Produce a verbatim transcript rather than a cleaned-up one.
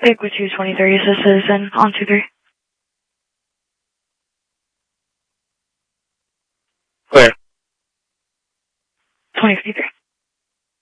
Big with two twenty-three, this is citizen on two three. Clear. twenty fifty-three.